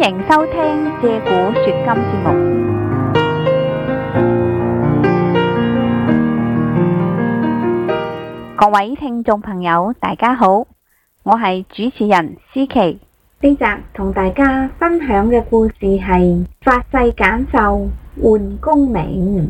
迎收聽借古說今節目。各位聽眾朋友，大家好，我係主持人思琪。 呢集同大家分享嘅故事係發誓揀秀換功名。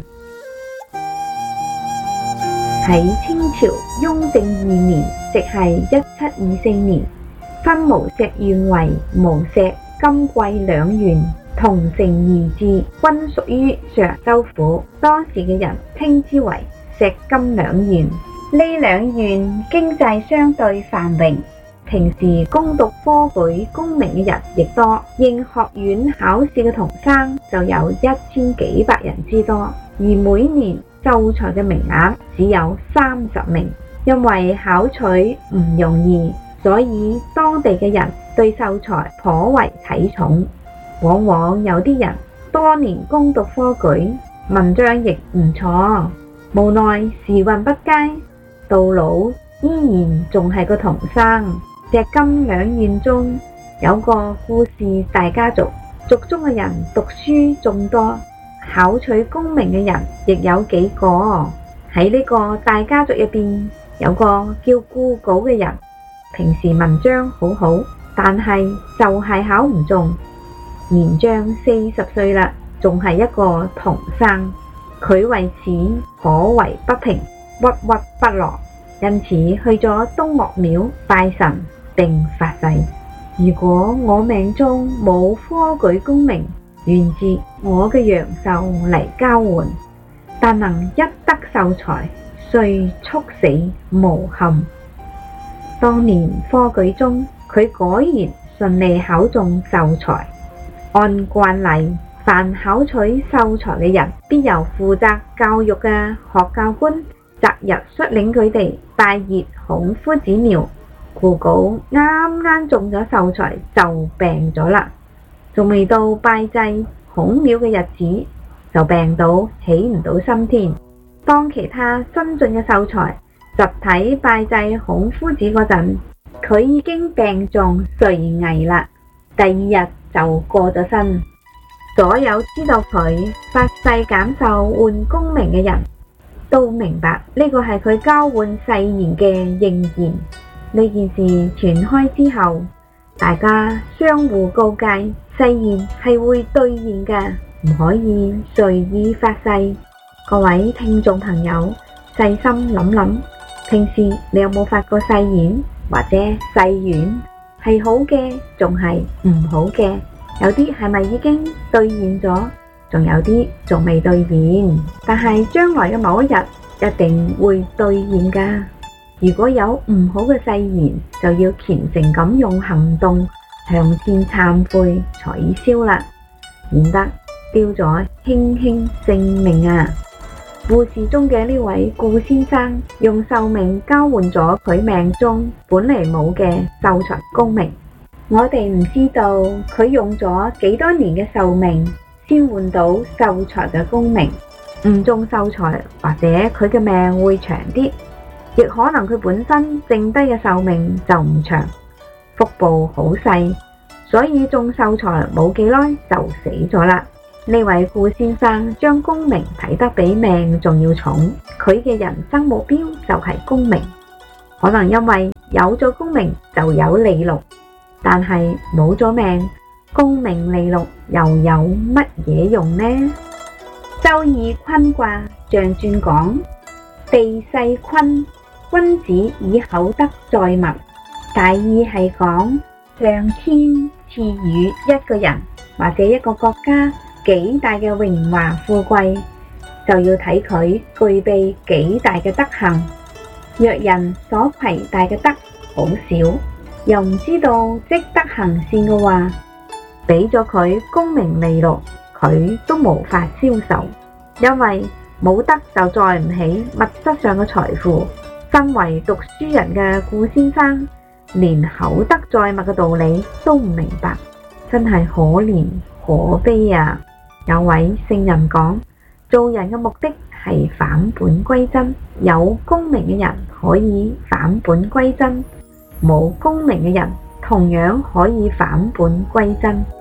喺清朝雍正2年，即係1724年，分無錫縣為無錫、金貴兩縣，同城而治，均屬於常州府。當時嘅人稱之為錫金兩縣。呢兩縣經濟相對繁榮，平時攻讀科舉功名嘅人亦多，應學院考試嘅童生就有1000幾百人之多，而每年秀才嘅名額只有30名。因為考取唔容易，所以當地嘅人對秀才頗為睇重。往往有啲人多年攻讀科舉，文章亦唔錯，無奈時運不佳，到老依然仲係個童生。錫金兩縣中有個顧氏大家族，族中嘅人讀書眾多，考取功名嘅人亦有幾個。喺呢個大家族入邊，有個叫顧稿嘅人，平時文章好好，但係就係考唔中。年將40歲啦，仲係一個童生，佢為此頗為不平，鬱鬱不樂，因此去咗東岳廟拜神，並發誓：如果我命中冇科舉功名，願接我嘅陽壽嚟交換，但能一得秀才，遂速死無憾。當年科舉中，佢果然順利考中秀才。按慣例，凡考取秀才嘅人，必由負責教育嘅學教官擇日率領佢哋拜謁孔夫子廟。顧稿啱啱中咗秀才就病咗啦，仲未到拜祭孔廟嘅日子，就病到起唔到身添。當其他新進嘅秀才集體拜祭孔夫子嗰陣，佢已經病重垂危啦。第二日就過咗身。所有知道佢發誓揀秀換功名嘅人都明白呢個係佢交換誓言嘅應驗。呢件事傳開之後，大家相互告誡，誓言係會兌現嘅，唔可以隨意發誓。各位聽眾朋友，細心諗諗，平時你有冇發過誓言或者誓願？係好嘅，仲係唔好嘅？有啲係咪已經兌現咗？仲有啲仲未兌現，但係將來嘅某一日一定會兌現㗎。如果有唔好嘅誓言，就要虔誠咁用行動向前懺悔取消啦，免得丟咗卿卿性命啊！故事中嘅呢位顧先生用壽命交換咗佢命中本嚟冇嘅秀才功名。我哋唔知道佢用咗幾多年嘅壽命先換到秀才嘅功名。唔中秀才，或者佢嘅命會長啲，亦可能佢本身剩低嘅壽命就唔長，福報好細，所以中秀才冇幾耐就死咗啦。呢位顧先生將功名睇得比命仲要重，佢嘅人生目標就係功名。可能因為有咗功名就有利祿，但係冇咗命，功名利祿又有乜嘢用呢？周易坤卦象傳講：地勢坤，君子以厚德載物。大意係講上天賜予一個人或者一個國家幾大嘅榮華富貴，就要睇佢具備幾大嘅德行。若人所攜帶嘅德好少，又唔知道積德行善嘅話，俾咗佢功名利祿，佢都無法消受，因為冇德就載唔起物質上嘅財富。身為讀書人嘅顧先生，連厚德載物嘅道理都唔明白，真係可憐可悲啊！有位聖人講，做人嘅目的係返本歸真，有功名嘅人可以返本歸真，冇功名嘅人同樣可以返本歸真。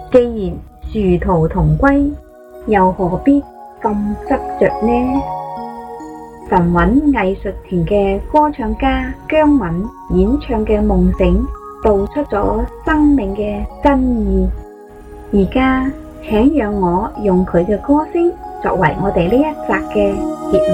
既然殊途同歸，又何必咁執着呢？神韻藝術團嘅歌唱家姜敏演唱嘅夢醒，道出咗生命嘅真意。而家請讓我用佢嘅歌聲作為我哋呢一集嘅結尾。